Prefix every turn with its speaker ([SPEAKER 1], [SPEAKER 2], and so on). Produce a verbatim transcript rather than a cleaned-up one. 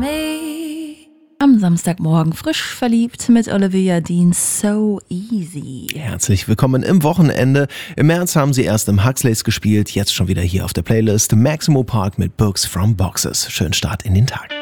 [SPEAKER 1] me. Am Samstagmorgen frisch verliebt mit Olivia Dean, So Easy.
[SPEAKER 2] Herzlich willkommen im Wochenende. Im März haben sie erst im Huxleys gespielt, jetzt schon wieder hier auf der Playlist. Maximo Park mit Books from Boxes. Schönen Start in den Tag.